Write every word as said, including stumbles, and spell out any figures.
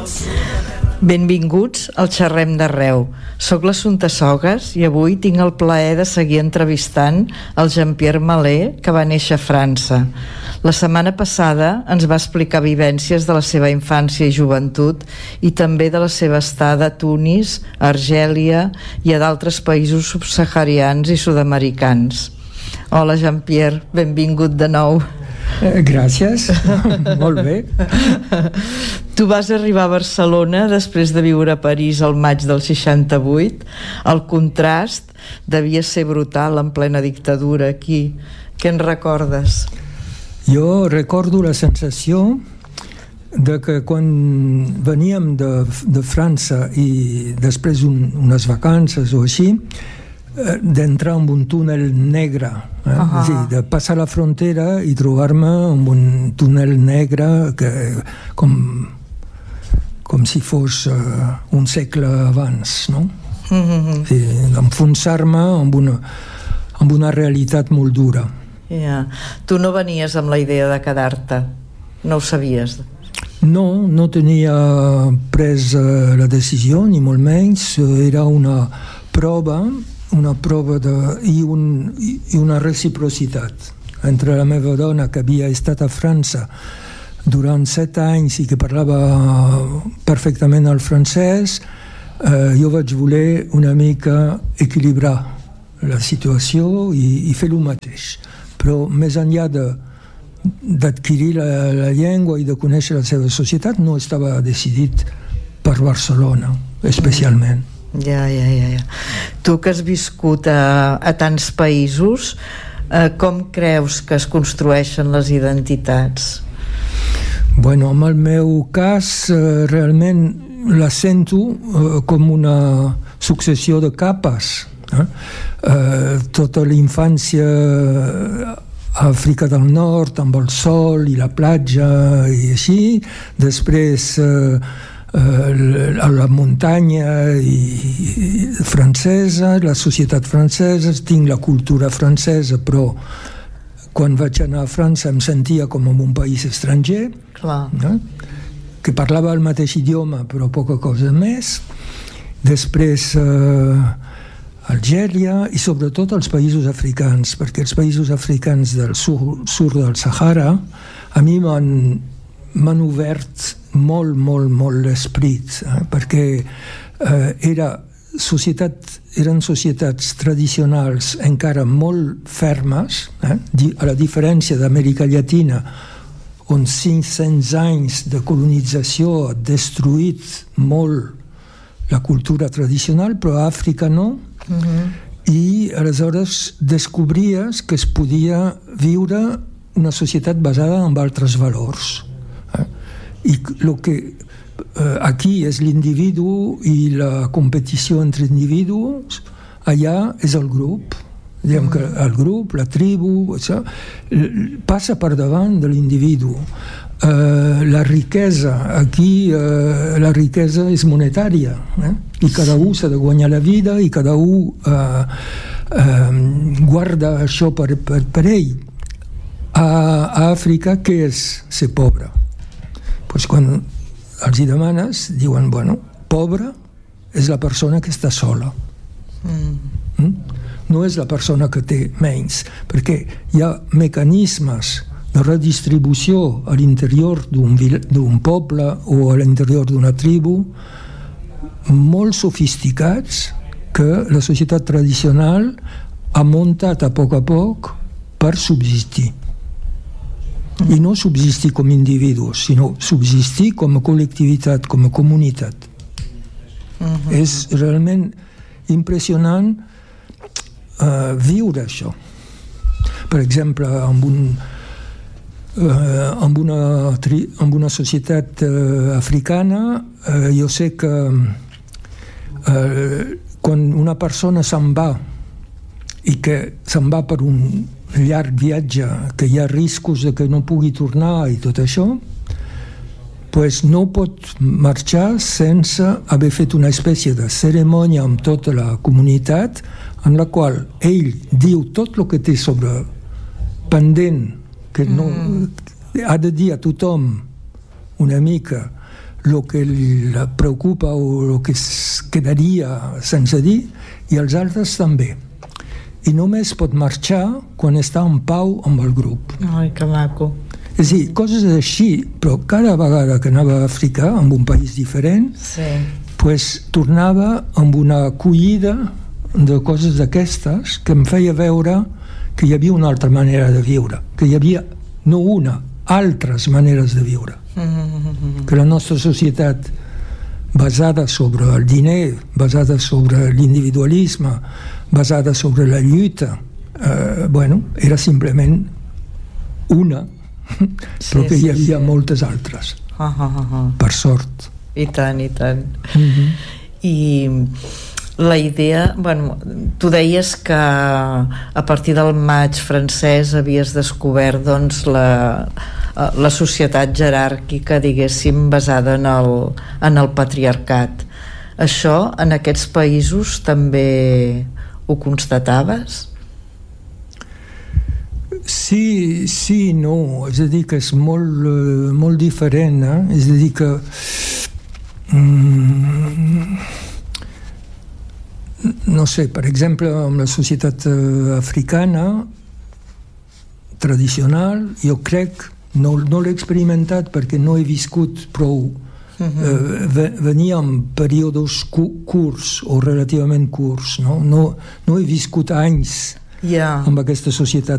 Benvinguts al Xerrem d'Arreu. Soc l'Assumpta Sogas i avui tinc el plaer de seguir entrevistant el Jean-Pierre Mallet, que va néixer a França. La setmana passada ens va explicar vivències de la seva infància i joventut i també de la seva estada a Tunis, a Argèlia i a d'altres països subsaharians i sud-americans. Hola Jean-Pierre, benvingut de nou. Eh, gràcies, molt bé. Tu vas arribar a Barcelona després de viure a París al maig del seixanta-vuit. El contrast devia ser brutal en plena dictadura aquí. Què en recordes? Jo recordo la sensació de que quan veníem de, de França i després un, unes vacances o així, d'entrar en un túnel negre, eh? Uh-huh. És a dir, de passar la frontera i trobar-me en un túnel negre que, com, com si fos uh, un segle abans, no? Uh-huh. Sí, enfonsar-me amb una, amb una realitat molt dura. Yeah. Tu no venies amb la idea de quedar-te? No ho sabies? No, no tenia pres uh, la decisió, ni molt menys. Era una prova una prova de, i, un, i una reciprocitat entre la meva dona, que havia estat a França durant set anys i que parlava perfectament el francès. eh, jo vaig voler una mica equilibrar la situació i, i fer el mateix, però més enllà de d'adquirir la, la llengua i de conèixer la seva societat no estava decidit per Barcelona especialment. Ja, ja, ja, ja. Tu que has viscut a, a tants països, eh, com creus que es construeixen les identitats? Bueno, en el meu cas, eh, realment la sento eh, com una successió de capes. Eh? Eh, tota la infància a Àfrica del Nord, amb el sol i la platja i així, després eh, a la muntanya i, i francesa, la societat francesa, tinc la cultura francesa, però quan vaig anar a França em sentia com en un país estranger. Clar. No? Que parlava el mateix idioma però poca cosa més. Després eh, Algèria i sobretot els països africans, perquè els països africans del sur, sur del Sahara a mi m'han m'han obert molt, molt, molt l'esprit, eh? perquè eh, era societat, eren societats tradicionals encara molt fermes, eh? a la diferència d'Amèrica Llatina, on cinc-cents anys de colonització ha destruït molt la cultura tradicional, però a Àfrica no. Uh-huh. I aleshores descobries que es podia viure una societat basada en altres valors. I el que eh, aquí és l'individu i la competició entre individus, allà és el grup. Diguem que el grup, la tribu, això, passa per davant de l'individu. Eh, la riquesa, aquí eh, la riquesa és monetària, eh? I cada un s'ha de guanyar la vida i cada un eh, eh, guarda això per, per, per ell. A, a Àfrica, què és ser pobre? Pues quan els hi demanes, diuen, bueno, pobre és la persona que està sola. Mm. Mm? No és la persona que té menys, perquè hi ha mecanismes de redistribució a l'interior d'un, d'un poble o a l'interior d'una tribu molt sofisticats que la societat tradicional ha muntat a poc a poc per subsistir. I no subsistir com individus, sinó subsistir com a col·lectivitat, com a comunitat. Uh-huh. És realment impressionant uh, viure això. Per exemple, amb, un, uh, amb, una, tri, amb una societat uh, africana, uh, jo sé que uh, quan una persona se'n va i que se'n va per un llarg viatge, que hi ha riscos de que no pugui tornar i tot això, pues no pot marxar sense haver fet una espècie de cerimònia amb tota la comunitat en la qual ell diu tot el que té sobre pendent, que no, mm. ha de dir a tothom una mica el que la preocupa o el que es quedaria sense dir, i els altres també. I només pot marxar quan està en pau amb el grup. Ai, que maco. És a dir, coses així, però cada vegada que anava a Àfrica, en un país diferent, sí. pues, tornava amb una acollida de coses d'aquestes que em feia veure que hi havia una altra manera de viure, que hi havia, no una, altres maneres de viure. Mm-hmm. Que la nostra societat basada sobre el diner, basada sobre l'individualisme, basada sobre la lluita, eh, bueno, era simplement una, sí, però que hi havia sí, sí. moltes altres, uh, uh, uh. per sort. I tant, i tant. Mm-hmm. I la idea, bueno, tu deies que a partir del maig francès havies descobert, doncs, la, la societat jeràrquica, diguéssim, basada en el, en el patriarcat. Això en aquests països també ho constataves? Sí, sí, no. És a dir, que és molt, molt diferent. Eh? És a dir, que mm, no sé, per exemple, amb la societat africana tradicional, jo crec, no, no l'he experimentat perquè no he viscut prou. Uh-huh. Eh, venia en períodes curts o relativament curts, no? No, no he viscut anys yeah. amb aquesta societat